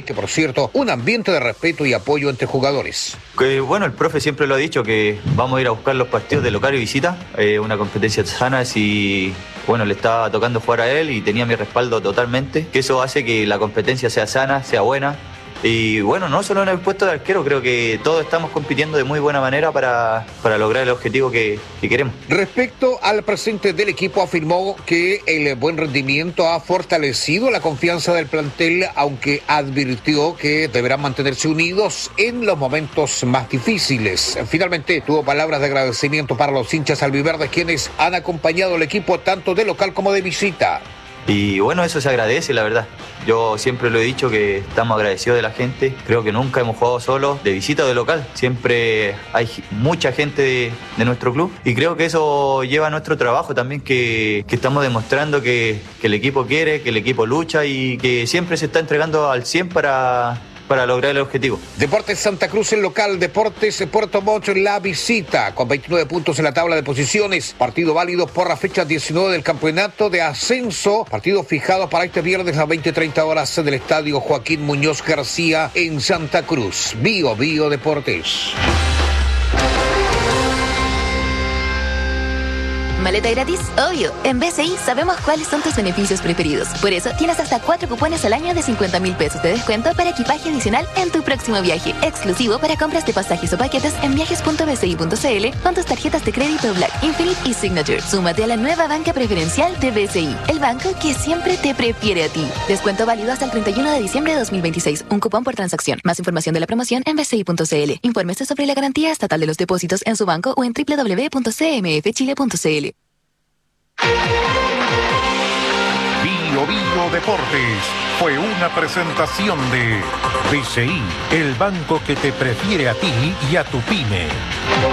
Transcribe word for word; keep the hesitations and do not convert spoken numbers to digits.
que, por cierto, un ambiente de respeto y apoyo entre jugadores. Que, bueno, el profe siempre lo ha dicho, que vamos a ir a buscar los partidos de local y visita, eh, una competencia sana. Si, bueno, le estaba tocando jugar a él y tenía mi respaldo totalmente, que eso hace que la competencia sea sana, sea buena. Y bueno, no solo en el puesto de arquero, creo que todos estamos compitiendo de muy buena manera para, para lograr el objetivo que, que queremos. Respecto al presente del equipo, afirmó que el buen rendimiento ha fortalecido la confianza del plantel, aunque advirtió que deberán mantenerse unidos en los momentos más difíciles. Finalmente, tuvo palabras de agradecimiento para los hinchas albiverdes, quienes han acompañado al equipo tanto de local como de visita. Y bueno, eso se agradece, la verdad. Yo siempre lo he dicho, que estamos agradecidos de la gente. Creo que nunca hemos jugado solos, de visita o de local. Siempre hay mucha gente de, de nuestro club. Y creo que eso lleva a nuestro trabajo también, que, que estamos demostrando que, que el equipo quiere, que el equipo lucha y que siempre se está entregando al cien para... para lograr el objetivo. Deportes Santa Cruz en local, Deportes Puerto Montt en la visita, con veintinueve puntos en la tabla de posiciones. Partido válido por la fecha diecinueve del campeonato de ascenso. Partido fijado para este viernes a las veinte treinta horas del estadio Joaquín Muñoz García en Santa Cruz. Bio Bio Deportes. ¿Maleta gratis? Obvio. En B C I sabemos cuáles son tus beneficios preferidos. Por eso tienes hasta cuatro cupones al año de cincuenta mil pesos de descuento para equipaje adicional en tu próximo viaje. Exclusivo para compras de pasajes o paquetes en viajes punto b c i punto c l con tus tarjetas de crédito Black, Infinite y Signature. Súmate a la nueva banca preferencial de B C I, el banco que siempre te prefiere a ti. Descuento válido hasta el treinta y uno de diciembre de dos mil veintiséis. Un cupón por transacción. Más información de la promoción en b c i punto c l. Infórmese sobre la garantía estatal de los depósitos en su banco o en w w w punto c m f chile punto c l. Bio Bio Deportes fue una presentación de B C I, el banco que te prefiere a ti y a tu pyme.